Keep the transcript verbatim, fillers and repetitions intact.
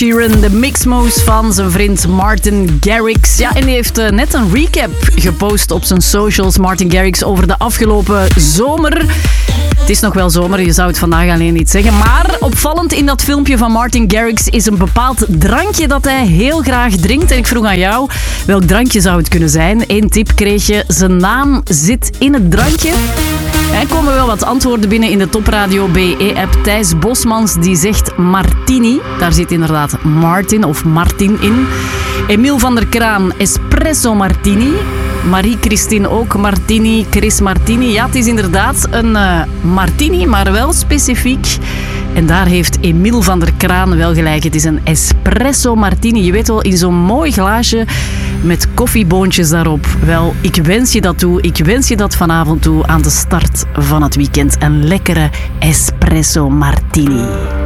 Sheeran, de Mixmoes van zijn vriend Martin Garrix. Ja, en die heeft uh, net een recap gepost op zijn socials, Martin Garrix, over de afgelopen zomer. Het is nog wel zomer, je zou het vandaag alleen niet zeggen. Maar opvallend in dat filmpje van Martin Garrix is een bepaald drankje dat hij heel graag drinkt. En ik vroeg aan jou, welk drankje zou het kunnen zijn? Eén tip kreeg je, zijn naam zit in het drankje. Er komen wel wat antwoorden binnen in de Topradio B E-app. Thijs Bosmans die zegt Martini. Daar zit inderdaad Martin of Martin in. Emiel van der Kraan, Espresso Martini. Marie-Christine ook, Martini, Chris Martini. Ja, het is inderdaad een uh, Martini, maar wel specifiek. En daar heeft Emiel van der Kraan wel gelijk. Het is een Espresso Martini. Je weet wel, in zo'n mooi glaasje met koffieboontjes daarop. Wel, ik wens je dat toe. Ik wens je dat vanavond toe aan de start van het weekend. Een lekkere Espresso Martini.